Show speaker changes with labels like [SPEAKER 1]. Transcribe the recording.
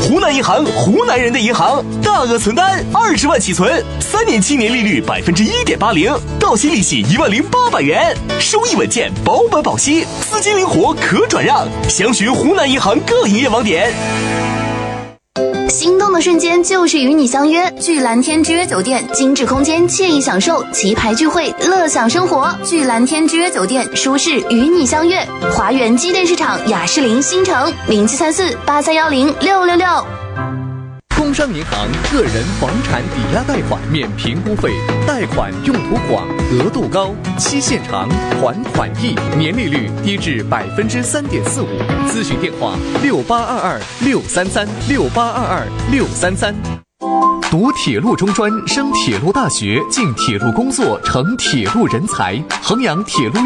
[SPEAKER 1] 湖南银行，湖南人的银行，大额存单20万起存，3年期年利率1.80%，到期利息10800元，收益稳健，保本保息，资金灵活可转让。详询湖南银行各营业网点。
[SPEAKER 2] 心动的瞬间就是与你相约，聚蓝天之约酒店，精致空间，惬意享受，棋牌聚会，乐享生活。聚蓝天之约酒店，舒适与你相约。华源机电市场雅士林新城073483106666。
[SPEAKER 3] 工商银行个人房产抵押贷款免评估费，贷款用途广，额度高，期限长，还款易，年利率低至3.45%。咨询电话6822633633。读铁路中专，升铁路大学，进铁路工作，成铁路人才。衡阳铁路